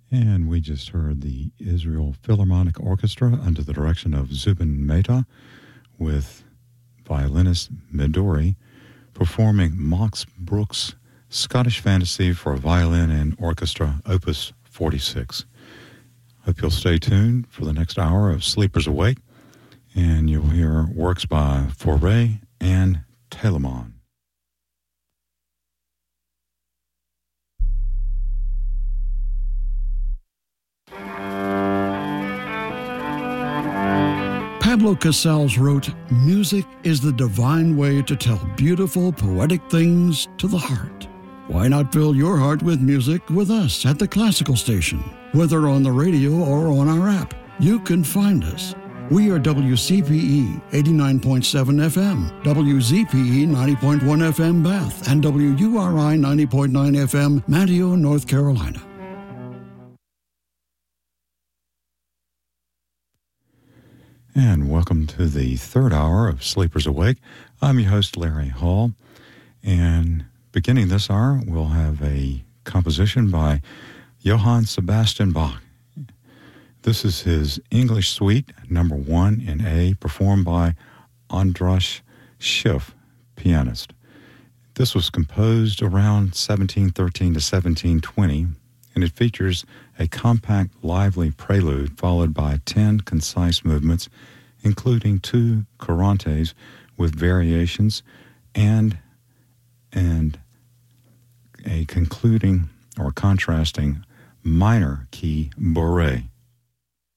And we just heard the Israel Philharmonic Orchestra under the direction of Zubin Mehta with violinist Midori performing Max Bruch's Scottish Fantasy for Violin and Orchestra, Opus 46. Hope you'll stay tuned for the next hour of Sleepers Awake, and you'll hear works by Fauré and Telemann. Pablo Casals wrote, "Music is the divine way to tell beautiful, poetic things to the heart." Why not fill your heart with music with us at the Classical Station? Whether on the radio or on our app, you can find us. We are WCPE 89.7 FM, WZPE 90.1 FM Bath, and WURI 90.9 FM Manteo, North Carolina. And welcome to the third hour of Sleepers Awake. I'm your host, Larry Hall. And beginning this hour, we'll have a composition by Johann Sebastian Bach. This is his English Suite, number 1 in A, performed by Andras Schiff, pianist. This was composed around 1713 to 1720, and it features a compact, lively prelude followed by 10 concise movements, including 2 courantes with variations and a concluding or contrasting minor key bourrée.